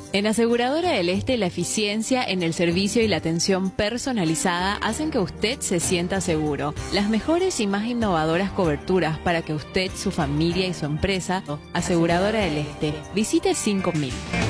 En Aseguradora del Este, la eficiencia en el servicio y la atención personalizada hacen que usted se sienta seguro. Las mejores y más innovadoras coberturas para que usted, su familia y su empresa. Aseguradora del Este. Visite 5000.